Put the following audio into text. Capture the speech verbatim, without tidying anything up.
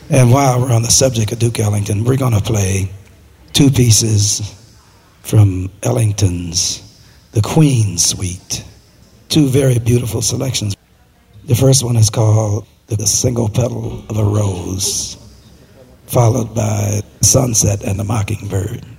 And while we're on the subject of Duke Ellington, we're going to play two pieces from Ellington's The Queen Suite. Two very beautiful selections. The first one is called The Single Petal of a Rose, followed by Sunset and the Mockingbird.